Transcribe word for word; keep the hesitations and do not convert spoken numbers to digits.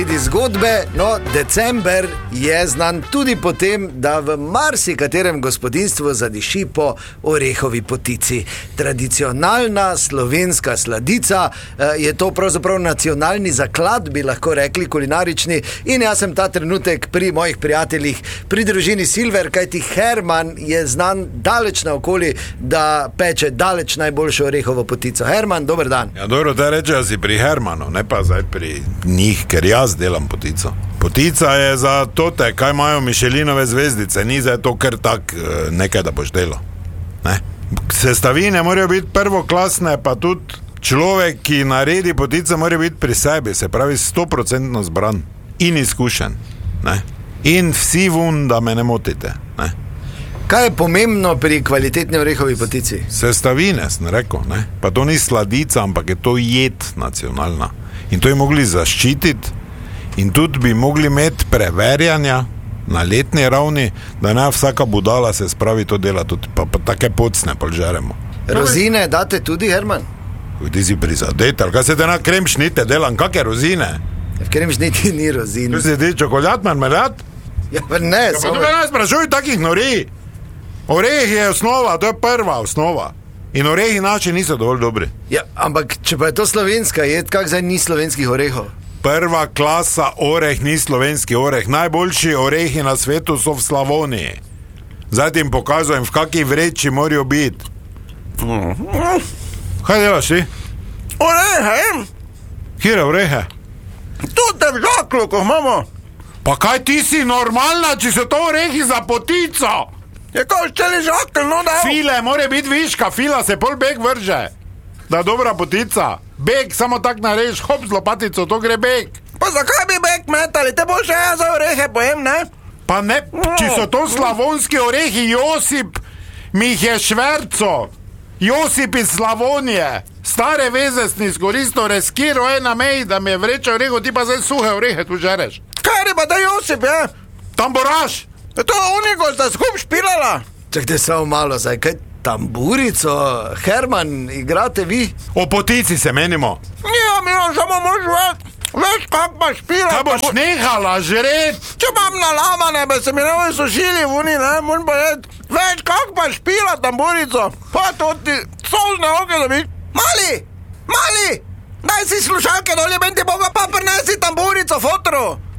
Zgodbe, no, december je znan tudi po tem, da v marsikaterem gospodinjstvu zadiši po orehovi potici. Tradicionalna slovenska sladica, je to pravzaprav nacionalni zaklad, bi lahko rekli, kulinarični, in jaz sem ta trenutek pri mojih prijateljih, pri družini Silver, kajti Herman je znan daleč naokoli, da peče daleč najboljšo orehovo potico. Herman, dober dan. Ja, dobro, da reče, da si pri Hermanu, ne pa zdaj pri njih, ker jaz delam potico. Potica je za tote, kaj imajo Michelinove zvezdice, ni za to kar tak nekaj, da boš delo. Ne? Sestavine morajo biti prvoklasne, pa tudi človek, ki naredi potico, mora biti pri sebi, se pravi sto procentno zbran in izkušen. Ne? In vsi vun, da me ne motite. Ne? Kaj je pomembno pri kvalitetni orehovi potici? Sestavine, sem rekel, ne? Pa to ni sladica, ampak je to jed nacionalna. In to je mogli zaščititi in tudi bi mogli imeti preverjanja na letni ravni, da ne vsaka budala se spravi to dela, tudi pa, pa take pocne polžeremo. Rozine date tudi, Herman? Ti si prizadet, ali kaj se te na kremšnite delam, kakve rozine? V kremšniti ni rozine. Tu si ti čokoljat, marmelat? Ja, pa ne, ja, pa tu me ne sprašuj takih nori. Oreh je osnova, to je prva osnova. In orehi naši niso dovolj dobri. Ja, ampak če pa je to slovenska jed, kak zdaj ni slovenskih orehov? Prva klasa oreh ni slovenski oreh. Najboljši orehi na svetu so v Slavoniji. Zdaj ti jim pokazujem, v kakej vreči morajo biti. Kaj delaš ti? Orehe! Kire orehe? Tute v žaklu, ko imamo. Pa kaj ti si normalna, če so to orehi za potico? Je kao šteli žakl, no da... File, more biti viška, fila se pol beg vrže. Da je dobra potica. Beg, samo tak narež, hop z lopatico, to gre beg. Pa zakaj bi beg metali? Te boš ja za orehe pojem, ne? Pa ne, če so to slavonski orehi, Josip mi jih je šverco. Josip iz Slavonije. Stare vezesni skoristo reskiro je na meji, da mi je vreče oreho, ti pa zdaj suhe orehe tu žereš. Kaj je pa da Josip, je? Tamboraš. Je to uniko, sta skup špilala? Čakajte samo malo, zdaj, kaj tamburico, Herman, igrate vi? O potici se menimo. Ja, mi jo samo mož več, veš kak pa špila. Kaj boš nehala žret? Če imam nalamane, be se mi ne bojo sušili v uni, ne, moram pa jed. Veš kak pa špila tamburico, pa to ti solzne oke da bi. Mali, mali, daj si slušalke dolje, ben ti boga pa prinesi tamburico, fotru.